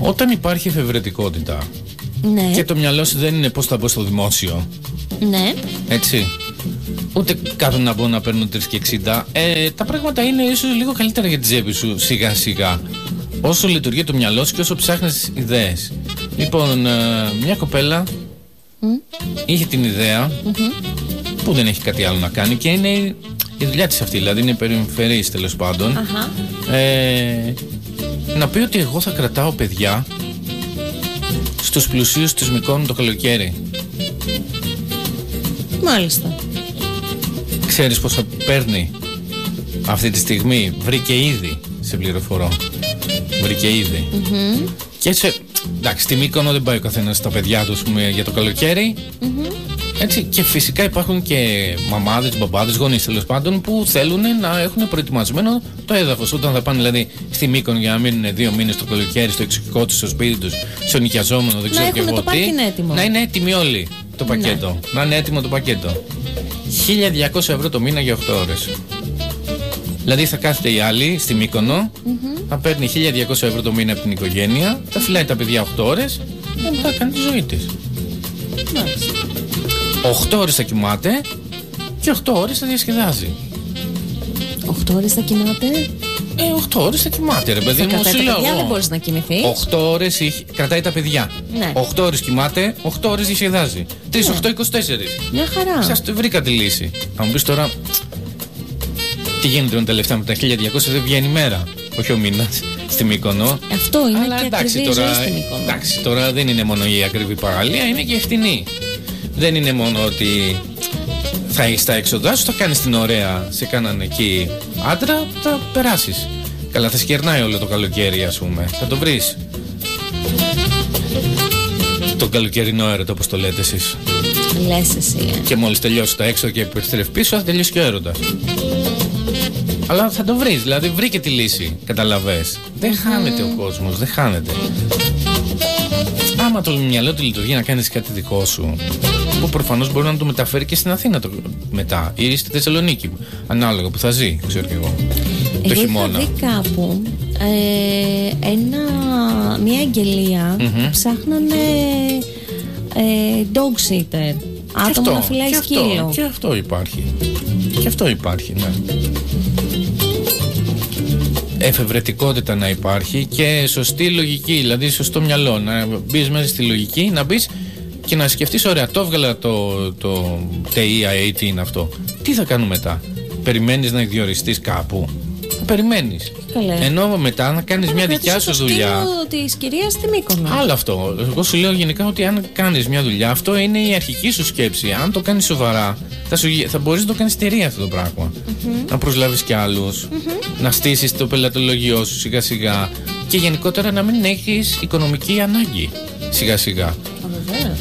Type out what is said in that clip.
Όταν υπάρχει εφευρετικότητα, Ναι. και το μυαλό σου δεν είναι πώς θα μπω στο δημόσιο. Ναι. Έτσι. Ούτε κάτω να μπω να παίρνω 3,60. Τα πράγματα είναι ίσως λίγο καλύτερα για τη τσέπη σου σιγά σιγά. Όσο λειτουργεί το μυαλό σου και όσο ψάχνεις ιδέες. Λοιπόν, μια κοπέλα είχε την ιδέα που δεν έχει κάτι άλλο να κάνει και είναι η δουλειά της αυτή, δηλαδή είναι περιφερής τέλος πάντων. Να πει ότι εγώ θα κρατάω παιδιά στους πλουσίους της Μυκόνου το καλοκαίρι. Μάλιστα. Ξέρεις πόσα παίρνει αυτή τη στιγμή? Βρήκε ήδη, σε πληροφορώ. Βρήκε ήδη. Και έτσι, εντάξει, στη Μύκονο δεν πάει ο καθένας στα παιδιά του, πούμε, για το καλοκαίρι. Έτσι, και φυσικά υπάρχουν και μαμάδες, μπαμπάδες, γονείς τέλος πάντων που θέλουν να έχουν προετοιμασμένο το έδαφος. Όταν θα πάνε δηλαδή στη Μύκονο για να μείνουν 2 μήνες το καλοκαίρι στο εξοχικό τους, στο σπίτι τους, στο νοικιαζόμενο, δεν ξέρω και εγώ τι. Να είναι έτοιμοι όλοι το πακέτο. Ναι. Να είναι έτοιμο το πακέτο. 1.200 ευρώ το μήνα για 8 ώρες. Δηλαδή θα κάθεται η άλλη στη Μύκονο, θα παίρνει 1.200 ευρώ το μήνα από την οικογένεια, θα φυλάει τα παιδιά 8 ώρες και μετά κάνει τη ζωή της. 8 ώρες θα κοιμάται και 8 ώρες θα διασκεδάζει. 8 ώρες θα κοιμάται. 8 ώρες θα κοιμάται, ρε παιδί μου. Τα παιδιά δεν μπορείς να κοιμηθείς. 8 ώρες κρατάει τα παιδιά. Ναι. 8 ώρες κοιμάται, 8 ώρες διασκεδάζει. 3, 8, 24. Μια χαρά. Σας βρήκα τη λύση. Θα μου πεις τώρα, τι γίνεται με τα λεφτά, με τα 1.200 δεν βγαίνει η μέρα, όχι ο μήνας στη Μύκονο. Αυτό είναι. Αλλά και εντάξει ακριβή τώρα, ζωή στη Μύκονο. εντάξει τώρα δεν είναι μόνο η ακριβή παραλία, είναι και η φτηνή. Δεν είναι μόνο ότι θα έχεις τα έξοδά σου, θα κάνεις την ωραία σε κάναν εκεί άντρα, θα περάσεις. Καλά, θα σκερνάει όλο το καλοκαίρι, ας πούμε. Θα το βρεις. Το καλοκαιρινό έρωτα, όπως το λέτε εσείς. Λες εσύ. Και μόλις τελειώσει τα έξοδα και επιστρέφει πίσω, θα τελειώσει και ο έρωτας. Αλλά θα το βρεις, δηλαδή βρήκε τη λύση. Καταλαβες. Δεν χάνεται ο κόσμος, δεν χάνεται. Άμα το μυαλό του λειτουργεί να κάνεις κάτι δικό σου, που προφανώς μπορεί να το μεταφέρει και στην Αθήνα μετά ή στη Θεσσαλονίκη, ανάλογα που θα ζει, ξέρω και εγώ. Το χειμώνα. Είχα δει κάπου μια αγγελία που ψάχνανε dog sitter. Άτομο να φυλάει σκύλο. Και αυτό υπάρχει. Και αυτό υπάρχει, ναι. Εφευρετικότητα να υπάρχει και σωστή λογική, δηλαδή σωστό μυαλό. Να μπεις μέσα στη λογική, να μπεις και να σκεφτείς, ωραία, το έβγαλα το TIA, τι είναι αυτό. Τι θα κάνω μετά? Περιμένεις να διοριστείς κάπου? Περιμένεις. Ενώ μετά να κάνεις μια δικιά σου δουλειά. Της κυρίας στη Μύκονο. Άλλο αυτό. Εγώ σου λέω γενικά ότι αν κάνεις μια δουλειά, αυτό είναι η αρχική σου σκέψη. Αν το κάνεις σοβαρά, θα μπορείς να το κάνεις εταιρεία αυτό το πράγμα. Να προσλάβεις κι άλλους, να στήσεις το πελατολογιό σου σιγά σιγά και γενικότερα να μην έχεις οικονομική ανάγκη σιγά σιγά.